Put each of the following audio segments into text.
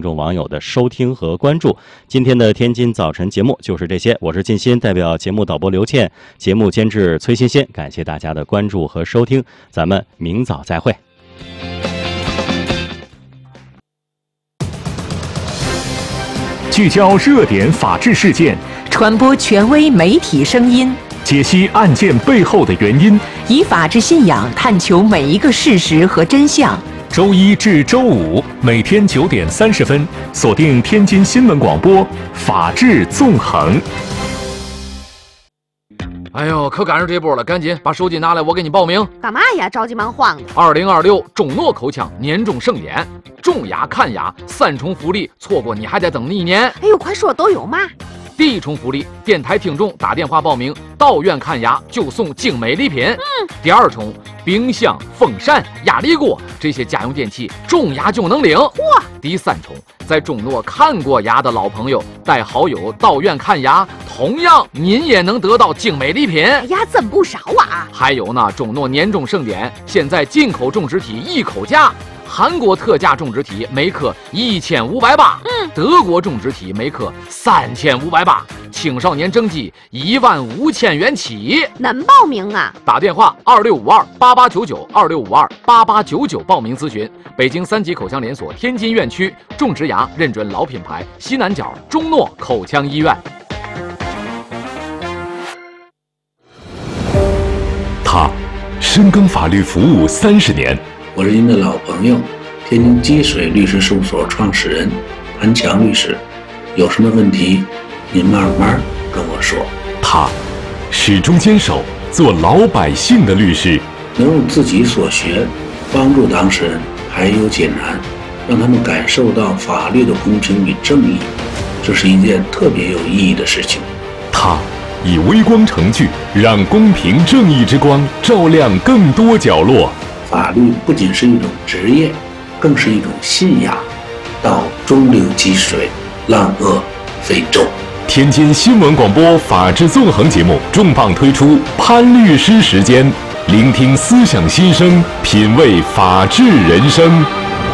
众网友的收听和关注。今天的天津早晨节目就是这些，我是进鑫，代表节目导播刘倩，节目监制崔欣欣，感谢大家的关注和收听，咱们明早再会。 聚焦热点法治事件， 传播权威媒体声音， 解析案件背后的原因， 以法治信仰探求每一个事实和真相。 周一至周五每天9点30分，锁定天津新闻广播《法治纵横》。 哎呦，可赶上这波了，赶紧把手机拿来，我给你报名。 干嘛呀？着急忙慌的。 2026中诺口腔年终盛典，重牙看牙3重福利，错过你还得等1年。 哎呦，快说都有嘛？ 第1重福利，电台听众打电话报名，到院看牙就送精美礼品。第2重，冰箱、风扇、压力锅这些家用电器中牙就能领。 哇！ 第3重，在中诺看过牙的老朋友带好友到院看牙，同样您也能得到精美礼品。 哎呀，真不少啊！ 还有呢，中诺年终盛典，现在进口种植体1口价。韩国特价种植体每颗1580，德国种植体每颗3580，青少年正畸15000元起。 能报名啊？ 打电话26528899，26528899报名咨询。北京3级口腔连锁天津院区种植牙认准老品牌西南角中诺口腔医院。 他深耕法律服务30年。 我是您的老朋友，天津积水律师事务所创始人潘强律师。有什么问题，您慢慢跟我说。 他始终坚守做老百姓的律师， 能用自己所学帮助当事人排忧解难，让他们感受到法律的公平与正义，这是一件特别有意义的事情。 他以微光成炬，让公平正义之光照亮更多角落。 法律不仅是一种职业，更是一种信仰。到中流击水，浪遏飞舟。 天津新闻广播法治纵横节目重磅推出潘律师时间，聆听思想心声，品味法治人生。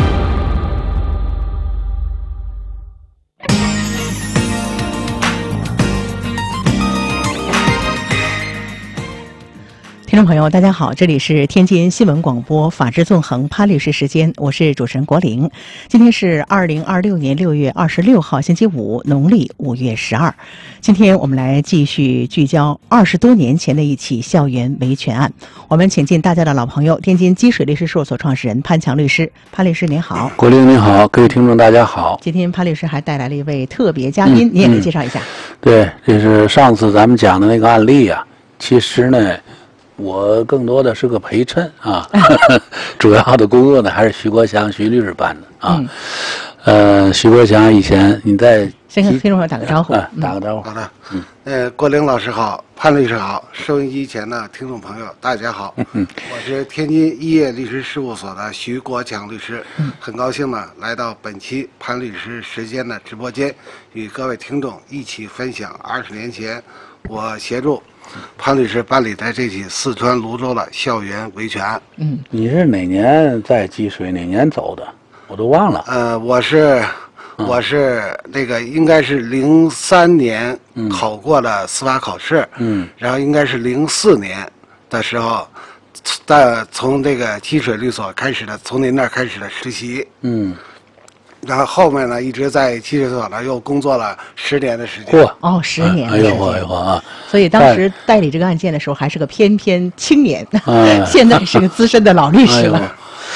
听众朋友大家好，这里是天津新闻广播法治纵横潘律师时间，我是主持人国玲。今天是2026年6月26号星期五，农历5月12。今天我们来继续聚焦20多年前的一起校园维权案。我们请进大家的老朋友，天津积水律师事务所创始人潘强律师。潘律师您好。 国玲您好，各位听众大家好。 今天潘律师还带来了一位特别嘉宾，你也给介绍一下。 对，这是上次咱们讲的那个案例啊。其实呢，我更多的是个陪衬啊，主要的工作呢还是徐国强徐律师办的啊。徐国强以前你在先跟听众朋友打个招呼。 打个招呼。 好的。郭玲老师好，潘律师好，收音机前的听众朋友大家好。我是天津一业律师事务所的徐国强律师，很高兴呢来到本期潘律师时间的直播间，与各位听众一起分享20年前我协助潘律师办理的这起四川泸州的校园维权案。 你是哪年在积水，哪年走的？我都忘了。 我是那个应该是03年考过了司法考试，然后应该是04年的时候，从这个积水律所开始的，从您那儿开始的实习，然后后面呢一直在积水律所呢又工作了10年的时间。 10年。 哎呦啊！ 所以当时代理这个案件的时候还是个翩翩青年，现在是个资深的老律师了。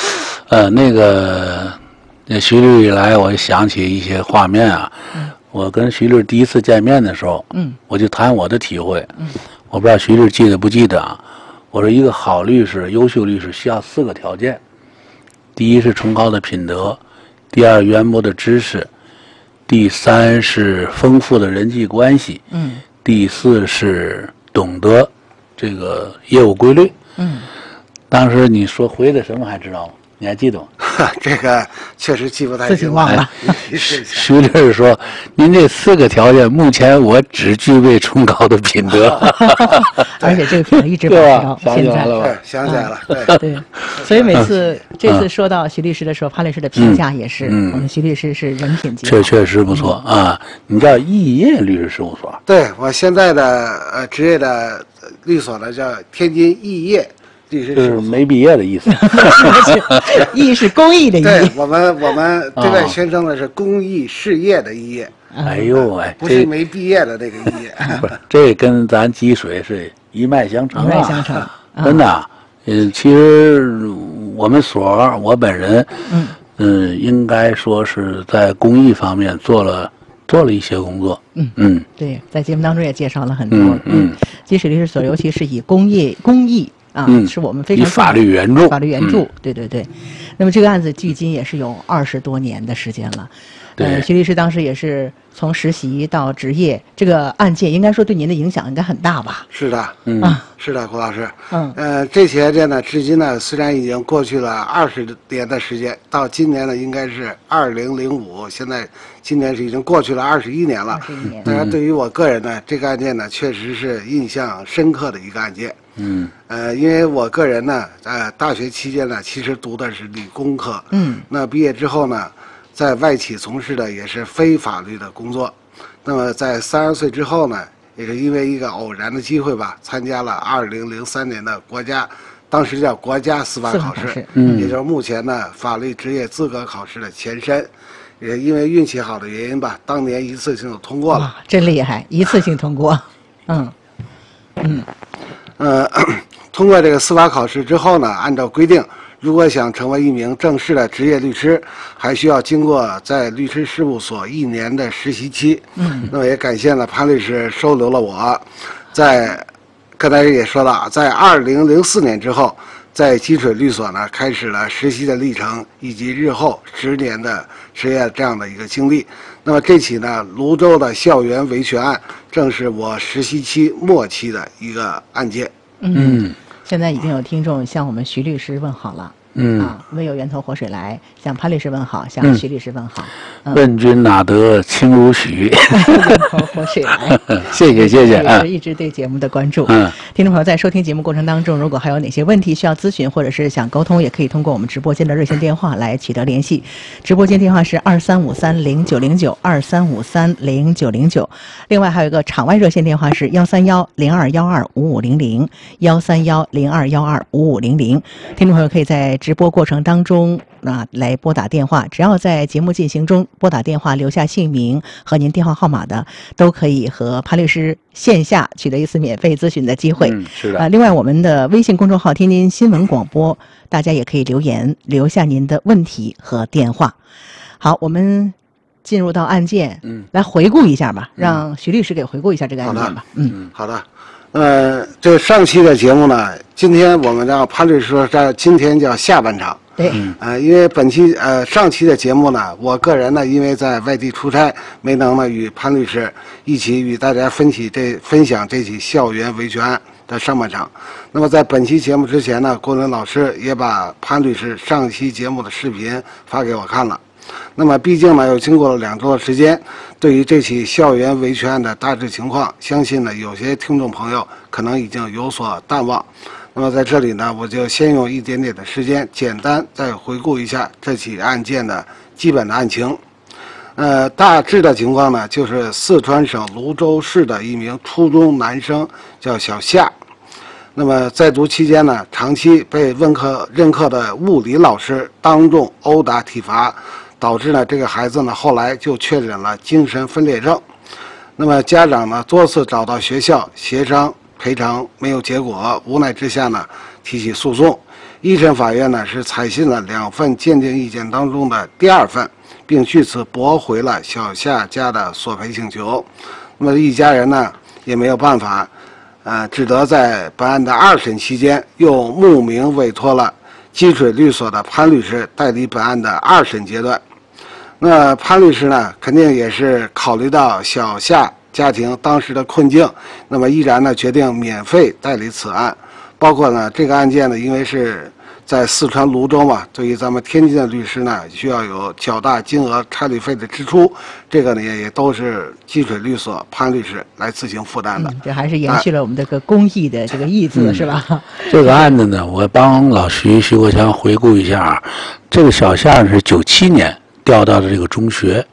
那徐律来，我想起一些画面啊。我跟徐律第一次见面的时候，我就谈我的体会。我不知道徐律记得不记得啊？我说一个好律师、优秀律师需要4个条件：第一是崇高的品德，第二渊博的知识，第三是丰富的人际关系，第四是懂得这个业务规律。当时你说回的什么还知道吗？ 你还记得吗？ 这个确实记不太清自己忘了。 徐律师说：“您这4个条件，目前我只具备崇高的品德。” 而且这个品德一直保持到现在。 对，想起来了，对对，所以每次这次说到徐律师的时候，潘律师的评价也是，我们徐律师是人品极好， 确实不错啊。你叫义业律师事务所？ 对，我现在的职业的律所呢叫天津义业律师事务所， 就是没毕业的意思。 义是公益的义。 对，我们对外宣称的是公益事业的义业。 哎呦喂， 不是没毕业的那个义业。 不是，这跟咱积水是一脉相承。 一脉相承， 真的。其实我们所，我本人，应该说是在公益方面做了一些工作。 对，在节目当中也介绍了很多。积水律师所，尤其是以公益啊，是我们非常以法律援助， 对。那么这个案子距今也是有20多年的时间了。徐律师当时也是从实习到职业，这个案件应该说对您的影响应该很大吧？ 是的，是的，胡老师。这起案件呢，至今呢虽然已经过去了20年的时间，到今年呢应该是2005，现在今年是已经过去了21年了。21年。当然，对于我个人呢，这个案件呢确实是印象深刻的一个案件。因为我个人呢，大学期间呢，其实读的是理工科。那毕业之后呢，在外企从事的也是非法律的工作。那么在30岁之后呢，也是因为一个偶然的机会吧，参加了2003年的当时叫国家司法考试，也就是目前呢法律职业资格考试的前身。也因为运气好的原因吧，当年一次性的通过了。 哇，真厉害，一次性通过。 通过这个司法考试之后呢，按照规定，如果想成为一名正式的职业律师，还需要经过在律师事务所1年的实习期。那么也感谢了潘律师收留了我，刚才也说了，在2004年之后，在积水律所呢开始了实习的历程，以及日后10年的职业这样的一个经历。那么这起呢泸州的校园维权案，正是我实习期末期的一个案件。 现在已经有听众向我们徐律师问好了。未有源头活水来，向潘律师问好，向徐律师问好。 问君哪得清如许？ 源头活水来。 谢谢。 也是一直对节目的关注。听众朋友在收听节目过程当中，如果还有哪些问题需要咨询，或者是想沟通，也可以通过我们直播间的热线电话来取得联系。直播间电话是23530909 23530909。另外还有一个场外热线电话是13102125500 13102125500。听众朋友可以在直播过程当中来拨打电话，只要在节目进行中拨打电话留下姓名和您电话号码的，都可以和潘律师线下取得一次免费咨询的机会。 是的。 另外我们的微信公众号天津新闻广播，大家也可以留言留下您的问题和电话。好，我们进入到案件，来回顾一下吧，让徐律师给回顾一下这个案件吧。 好的。这上期的节目呢，今天我们让潘律师说，今天叫下半场。 对。 因为上期的节目呢，我个人呢，因为在外地出差，没能呢与潘律师一起与大家分享这起校园维权案的上半场。那么在本期节目之前呢，郭伦老师也把潘律师上期节目的视频发给我看了。那么毕竟呢又经过了2周的时间，对于这起校园维权案的大致情况，相信呢有些听众朋友可能已经有所淡忘。那么在这里呢，我就先用一点点的时间，简单再回顾一下这起案件的基本的案情。大致的情况呢，就是四川省泸州市的一名初中男生叫小夏。那么在读期间呢，长期被任课的物理老师当众殴打体罚，导致呢这个孩子呢后来就确诊了精神分裂症。那么家长呢多次找到学校协商赔偿没有结果，无奈之下呢提起诉讼。一审法院呢是采信了2份鉴定意见当中的第2份，并据此驳回了小夏家的索赔请求。那么一家人呢也没有办法，只得在本案的2审期间，又慕名委托了积水律所的潘律师代理本案的2审阶段。那潘律师呢，肯定也是考虑到小夏家庭当时的困境，那么依然呢决定免费代理此案。包括呢这个案件呢，因为是在四川泸州嘛，对于咱们天津的律师呢，需要有较大金额差旅费的支出，这个呢也都是积水律所潘律师来自行负担的。 这还是延续了我们这个公益的这个义字，是吧？ 这个案子呢，我帮老徐国强回顾一下，这个小夏是97年调到的这个中学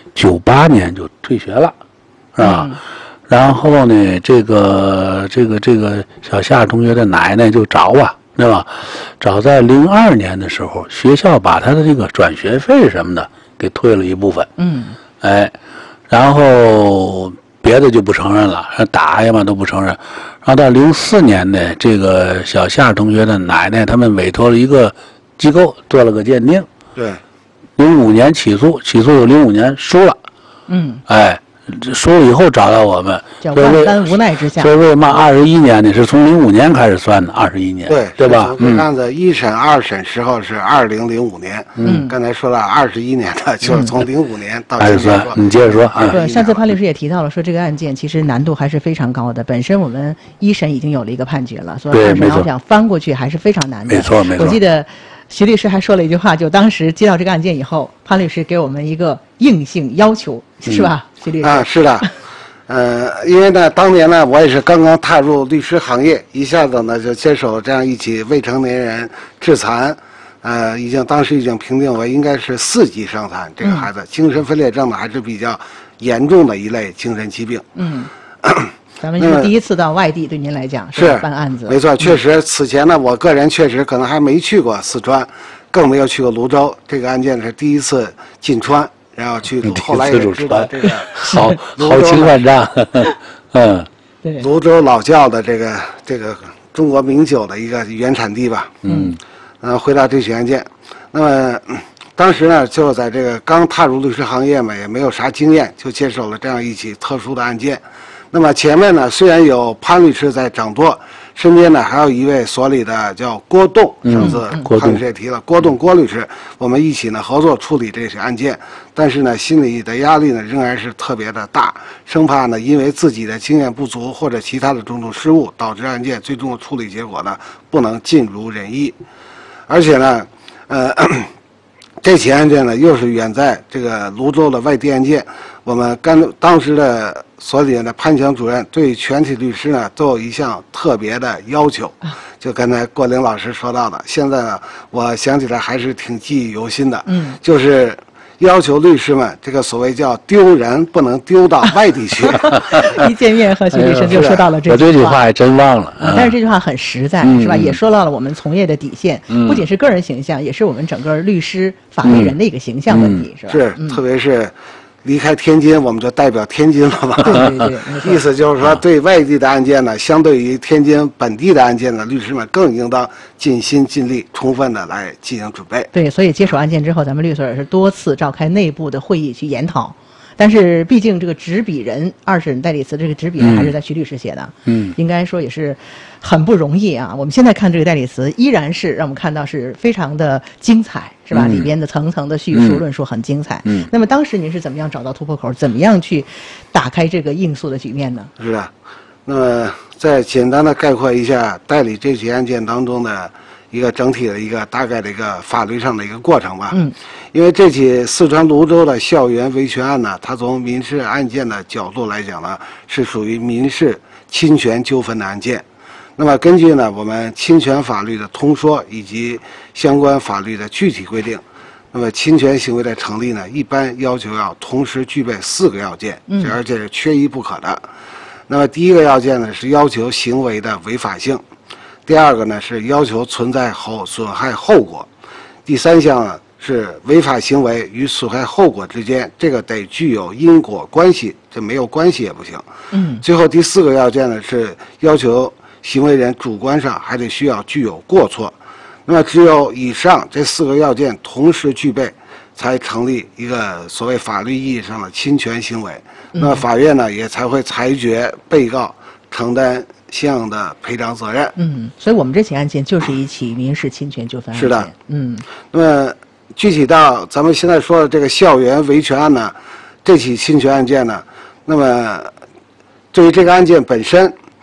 ，98年就退学了，是吧？然后呢，这个小夏同学的奶奶就找啊，对吧？找在02年的时候，学校把他的这个转学费什么的给退了一部分。然后别的就不承认了，打呀嘛都不承认。然后到04年呢，这个小夏同学的奶奶他们委托了一个机构做了个鉴定。 对 ，05年起诉有05年输了。输了以后找到我们， 叫万般无奈之下。 所以为嘛21年呢？是从05年开始算的，21年，对吧？ 这案子一审、二审时候是2005年，刚才说了21年的，就是从05年到开始算。你接着说啊。 上次潘律师也提到了，说这个案件其实难度还是非常高的。本身我们一审已经有了一个判决了，所以二审要想翻过去还是非常难的。 没错。 我记得徐律师还说了一句话，就当时接到这个案件以后，潘律师给我们一个硬性要求，是吧？徐律师啊，是的。因为呢，当年呢，我也是刚刚踏入律师行业，一下子呢就接手这样一起未成年人致残，当时已经评定为应该是4级伤残，这个孩子精神分裂症呢还是比较严重的一类精神疾病。 咱们是第一次到外地，对您来讲是办案子。 没错，确实，此前呢，我个人确实可能还没去过四川，更没有去过泸州。这个案件是第一次进川，然后去，后来也知道这个豪情万丈。 对， 泸州老窖的这个中国名酒的一个原产地吧。回到这起案件，那么当时呢，就在这个刚踏入律师行业嘛，也没有啥经验，就接手了这样一起特殊的案件。那么前面呢，虽然有潘律师在掌舵，身边呢还有一位所里的叫郭栋，上次潘律师也提了，郭律师，我们一起呢合作处理这些案件，但是呢心里的压力呢仍然是特别的大，生怕呢因为自己的经验不足或者其他的种种失误，导致案件最终的处理结果呢不能尽如人意，而且呢，这起案件呢又是远在这个泸州的外地案件，我们当时的所里的潘强主任对全体律师呢都有一项特别的要求，就刚才郭玲老师说到的，现在呢我想起来还是挺记忆犹新的，就是要求律师们这个所谓叫丢人不能丢到外地去。 一见面和徐律师就说到了这句话， 我这句话还真忘了。 但是这句话很实在，是吧？也说到了我们从业的底线，不仅是个人形象，也是我们整个律师法律人的一个形象问题，是吧？ 是，特别是离开天津，我们就代表天津了嘛。 对， 意思就是说，对外地的案件呢，相对于天津本地的案件呢，律师们更应当尽心尽力、充分的来进行准备。 对，所以接手案件之后，咱们律所也是多次召开内部的会议去研讨。但是毕竟这个执笔人二审代理词这个执笔人还是在徐律师写的，应该说也是很不容易啊。我们现在看这个代理词，依然是让我们看到是非常的精彩，是吧？里边的层层的叙述论述很精彩。那么当时您是怎么样找到突破口，怎么样去打开这个应诉的局面呢？ 是的，那么再简单的概括一下代理这起案件当中的一个整体的一个大概的一个法律上的一个过程吧。因为这起四川泸州的校园维权案呢，它从民事案件的角度来讲呢，是属于民事侵权纠纷的案件。那么根据呢我们侵权法律的通说以及相关法律的具体规定，那么侵权行为的成立呢，一般要求要同时具备4个要件，而且是缺一不可的。那么第一个要件呢是要求行为的违法性，第二个呢是要求存在损害后果，第三项呢是违法行为与损害后果之间，这个得具有因果关系，这没有关系也不行。最后第4个要件呢是要求行为人主观上还得需要具有过错。那么只有以上这4个要件同时具备，才成立一个所谓法律意义上的侵权行为。那么法院呢也才会裁决被告承担相应的赔偿责任。 所以我们这起案件就是一起民事侵权纠纷案件。 是的。那么具体到咱们现在说的这个校园维权案呢，这起侵权案件呢，那么对于这个案件本身，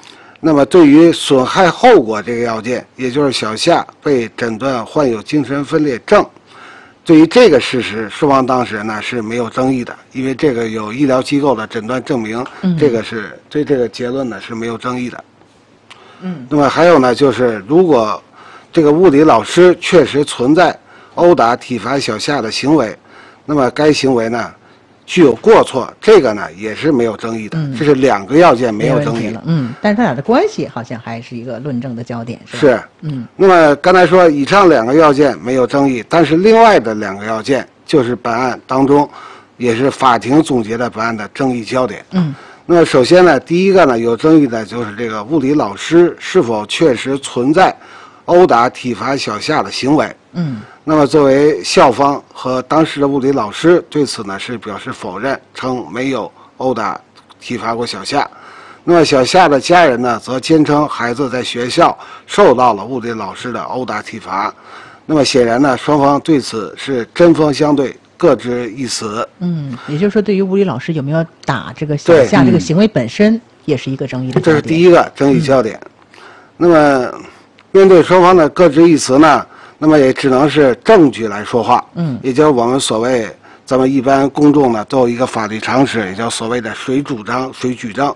那么对于损害后果这个要件，也就是小夏被诊断患有精神分裂症，对于这个事实，双方当事人呢是没有争议的，因为这个有医疗机构的诊断证明，这个是对这个结论呢是没有争议的。那么还有呢，就是如果这个物理老师确实存在殴打、体罚小夏的行为，那么该行为呢具有过错，这个呢也是没有争议的。这是2个要件没有争议了。 但是他俩的关系好像还是一个论证的焦点，是吧？ 是。那么刚才说以上2个要件没有争议，但是另外的2个要件就是本案当中也是法庭总结的本案的争议焦点。那么首先呢，第一个呢有争议的就是这个物理老师是否确实存在殴打、体罚小夏的行为。那么作为校方和当时的物理老师对此呢是表示否认，称没有殴打、体罚过小夏。那么小夏的家人呢则坚称孩子在学校受到了物理老师的殴打、体罚。那么显然呢，双方对此是针锋相对，各执一词。 也就是说，对于物理老师有没有打这个小夏这个行为本身，也是一个争议的焦点。 这是第一个争议焦点。那么面对双方的各执一词呢，那么也只能是证据来说话。也就是我们所谓咱们一般公众呢都有一个法律常识，也叫所谓的谁主张谁举证。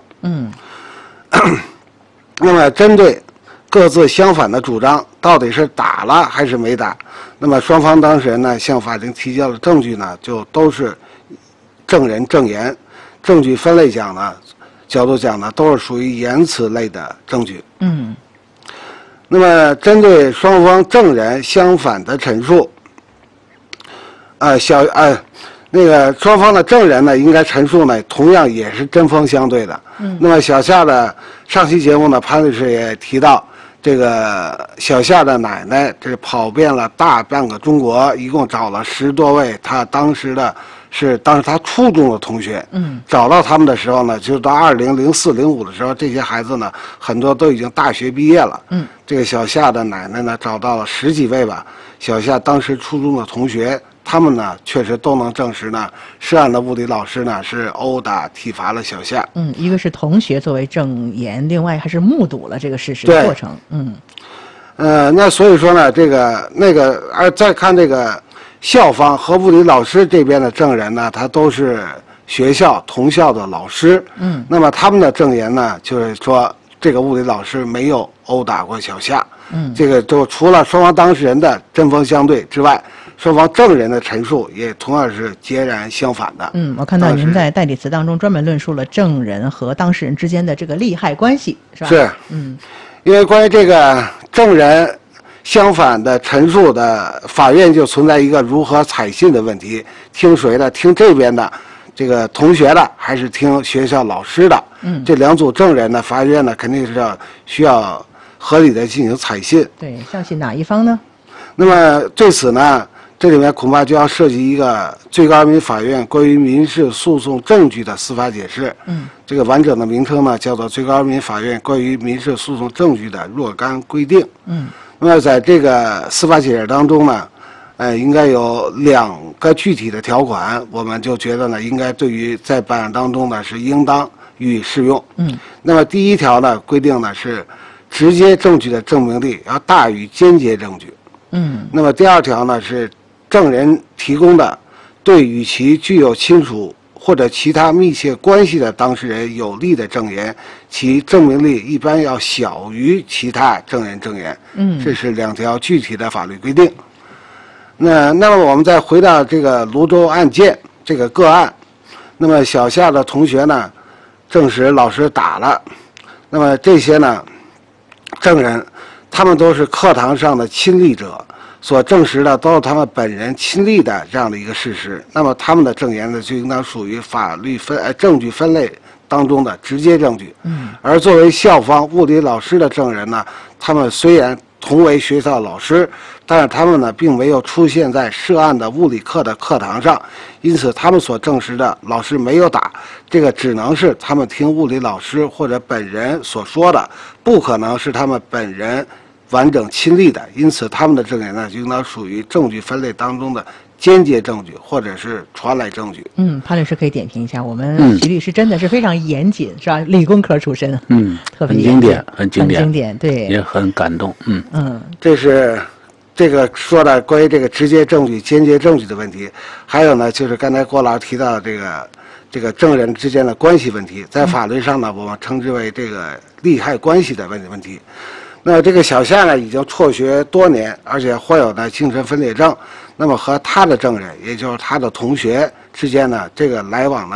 那么针对各自相反的主张，到底是打了还是没打？那么双方当事人呢向法庭提交的证据呢，就都是证人证言。证据分类讲呢，角度讲呢，都是属于言辞类的证据。那么针对双方证人相反的陈述，那个双方的证人呢，应该陈述呢，同样也是针锋相对的。那么小夏的上期节目呢，潘律师也提到，这个小夏的奶奶这跑遍了大半个中国，一共找了10多位他当时他初中的同学。找到他们的时候呢，就到2004、05的时候，这些孩子呢，很多都已经大学毕业了。这个小夏的奶奶呢，找到了10几位吧，小夏当时初中的同学。他们呢，确实都能证实呢，涉案的物理老师呢是殴打、体罚了小夏。 一个是同学作为证言，另外还是目睹了这个事实的过程。 那所以说呢，再看这个校方和物理老师这边的证人呢，他都是学校同校的老师。那么他们的证言呢，就是说这个物理老师没有殴打过小夏。这个就除了双方当事人的针锋相对之外，双方证人的陈述也同样是截然相反的。 我看到您在代理词当中专门论述了证人和当事人之间的这个利害关系，是吧？ 是。因为关于这个证人相反的陈述的，法院就存在一个如何采信的问题，听谁的？听这边的这个同学的，还是听学校老师的？这2组证人呢，法院呢肯定是需要合理的进行采信。 对，相信哪一方呢？ 那么对此呢，这里面恐怕就要涉及一个最高人民法院关于民事诉讼证据的司法解释。这个完整的名称呢叫做《最高人民法院关于民事诉讼证据的若干规定》。那么在这个司法解释当中呢，应该有2个具体的条款，我们就觉得呢，应该对于在本案当中呢是应当予以适用。那么第1条呢规定呢是直接证据的证明力要大于间接证据。那么第2条呢是证人提供的对与其具有亲属或者其他密切关系的当事人有利的证言，其证明力一般要小于其他证人证言。这是2条具体的法律规定。那么我们再回到这个泸州案件这个个案，那么小夏的同学呢证实老师打了，那么这些呢证人他们都是课堂上的亲历者，所证实的都是他们本人亲历的这样的一个事实，那么他们的证言呢就应当属于法律证据分类当中的直接证据。而作为校方物理老师的证人呢，他们虽然同为学校老师，但是他们呢并没有出现在涉案的物理课的课堂上，因此他们所证实的老师没有打，这个只能是他们听物理老师或者本人所说的，不可能是他们本人完整亲历的，因此他们的证言呢就应当属于证据分类当中的间接证据或者是传来证据。 潘律师可以点评一下，我们徐律师真的是非常严谨，是吧？理工科出身，特别很经典，很经典，对， 也很感动， 这是这个说的关于这个直接证据、间接证据的问题。还有呢，就是刚才郭老师提到这个证人之间的关系问题，在法律上呢，我们称之为这个利害关系的问题。那这个小夏呢，已经辍学多年，而且患有呢精神分裂症。那么和他的证人，也就是他的同学之间呢，这个来往呢